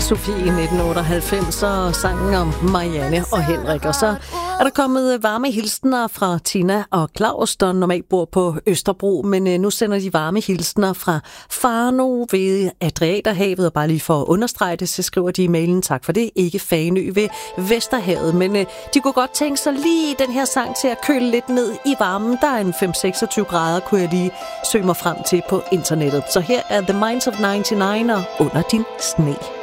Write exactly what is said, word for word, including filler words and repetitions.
Sofie i nitten otteoghalvfems og sangen om Marianne og Henrik. Og så er der kommet varme hilsner fra Tina og Claus, der normalt bor på Østerbro, men nu sender de varme hilsner fra Farno ved Adriaterhavet. Og bare lige for at understrege det, så skriver de i mailen, tak for det, ikke Fanø ved Vesterhavet. Men de kunne godt tænke sig lige den her sang til at køle lidt ned i varmen. Der er en fem til seksogtyve grader, kunne jeg lige søge mig frem til på internettet. Så her er The Minds of nioghalvfems og Under din sne.